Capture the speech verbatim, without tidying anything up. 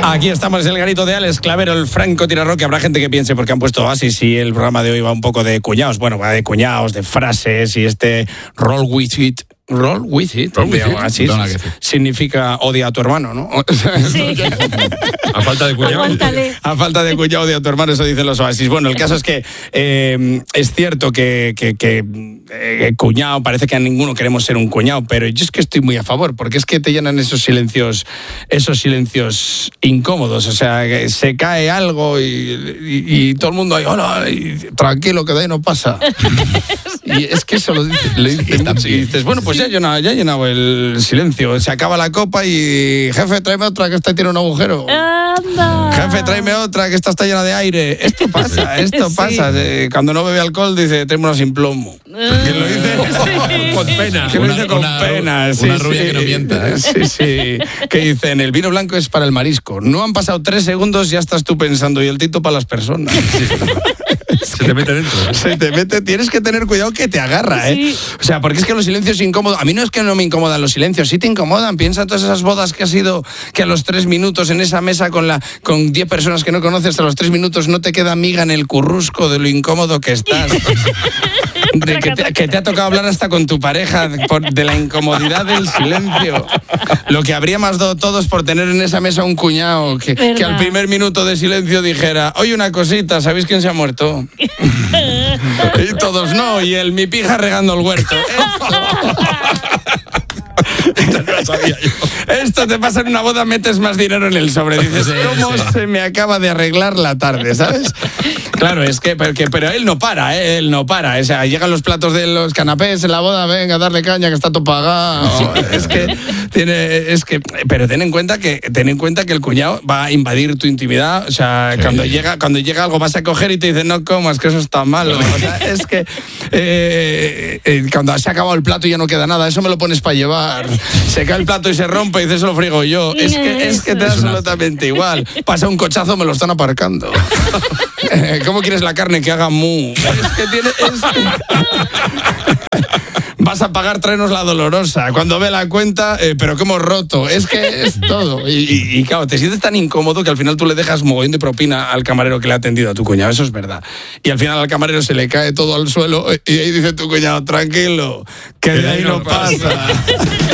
Aquí estamos, el garito de Alex Clavero, el Franco Tirarroque. Habrá gente que piense, porque han puesto Oasis y el programa de hoy va un poco de cuñados. Bueno, va de cuñados, de frases y este roll with it. Roll with it, roll with it. Así significa odia a tu hermano, ¿no? Sí. A falta de cuñado. Aguántale. A falta de cuñado odia a tu hermano, eso dicen los Oasis. Bueno, el caso es que eh, es cierto que, que, que eh, cuñado, parece que a ninguno queremos ser un cuñado, pero yo es que estoy muy a favor, porque es que te llenan esos silencios, esos silencios incómodos. O sea, que se cae algo y, y, y todo el mundo ahí, hola, y, tranquilo, que de ahí no pasa. Y es que eso lo dice, le dice mucho, y dices, bueno, pues ya he llenado, ya he llenado el silencio. Se acaba la copa y, jefe, tráeme otra, que esta tiene un agujero. ¡Anda! Jefe, tráeme otra, que esta está llena de aire. Esto pasa, esto Sí. pasa. Eh, Cuando no bebe alcohol dice, tráeme una sin plomo. Que lo dice Sí. Con pena. que lo Una- dice con una- pena. Sí, una rubia sí. que no mienta, ¿eh? Sí, sí. Que dicen, el vino blanco es para el marisco. No han pasado tres segundos y ya estás tú pensando, y el tito para las personas. Se te mete dentro. ¿eh? Se te mete, tienes que tener cuidado que te agarra, ¿eh? Sí. O sea, porque es que los silencios incómodos, a mí no es que no me incomodan los silencios, sí te incomodan. Piensa en todas esas bodas que has ido, que a los tres minutos en esa mesa con la con diez personas que no conoces, a los tres minutos no te queda miga en el currusco de lo incómodo que estás. De que, te, que te ha tocado hablar hasta con tu pareja de, por, de la incomodidad del silencio. Lo que habríamos dado todos por tener en esa mesa un cuñado que, que al primer minuto de silencio dijera, oye, una cosita, ¿sabéis quién se ha muerto? Y todos no, y el mi pija regando el huerto. Esto, No lo sabía yo. esto te pasa en una boda, metes más dinero en el sobre. Dices, Sí, ¿cómo sí. se me acaba de arreglar la tarde? ¿Sabes? Claro, es que, porque, pero él no para, ¿eh? Él no para. O sea, llegan los platos de los canapés en la boda, venga, darle caña, que está todo pagado. Es que tiene, es que, pero ten en cuenta que, ten en cuenta que el cuñado va a invadir tu intimidad. O sea, Sí. cuando llega, cuando llega algo vas a coger y te dice, no comas, que eso está malo. O sea, es que eh, eh, cuando se ha acabado el plato y ya no queda nada, eso me lo pones para llevar. Se cae el plato y se rompe y dices, eso lo frigo yo. Es que, es que te da absolutamente igual. Pasa un cochazo, me lo están aparcando. Eh, ¿Cómo quieres la carne que haga mu? Es que tiene... es- Vas a pagar, tráenos la dolorosa. Cuando ve la cuenta, eh, pero que hemos roto. Es que es todo. Y, y, y claro, te sientes tan incómodo que al final tú le dejas mogollón de propina al camarero que le ha atendido a tu cuñado. Eso es verdad. Y al final al camarero se le cae todo al suelo y ahí dice tu cuñado, tranquilo, que de ahí no pasa.